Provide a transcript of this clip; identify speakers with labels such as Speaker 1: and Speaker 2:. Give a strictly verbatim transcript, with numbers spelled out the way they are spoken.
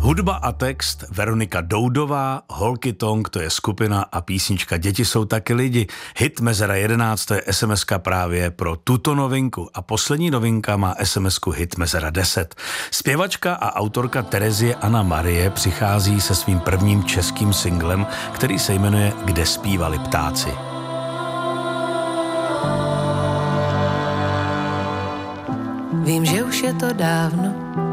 Speaker 1: Hudba a text Veronika Doudová, Holky Tonk, to je skupina a písnička Děti jsou taky lidi. Hit Mezera jedenáct, to je es em eska právě pro tuto novinku a poslední novinka má es em esku Hit Mezera deset. Zpěvačka a autorka Terezie Anna Marie přichází se svým prvním českým singlem, který se jmenuje Kde zpívali ptáci.
Speaker 2: Vím, že už je to dávno,